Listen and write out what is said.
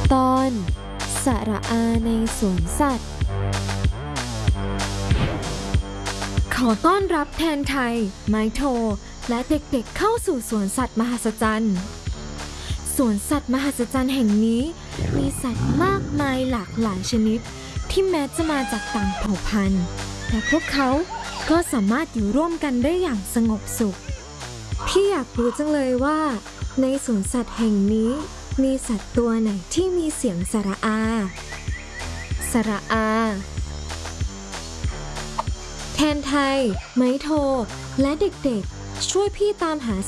ตอนสระอาในสวนสัตว์ขอต้อนรับแทนไทยไมโทและเด็กๆเข้าสู่สวนสัตว์มหัศจรรย์สวนสัตว์มหัศจรรย์แห่งนี้มีสัตว์มากมายหลากหลายชนิดที่แม้จะมาจากต่างเผ่าพันธุ์แต่พวกเขาก็สามารถอยู่ร่วมกันได้อย่างสงบสุขพี่อยากรู้จังเลยว่าในสวนสัตว์แห่งนี้มีสัตว์ตัวไหนที่มีเสียงสระอาสระอาแทนไทยไมโทและเด็กๆช่วยพี่ตามหา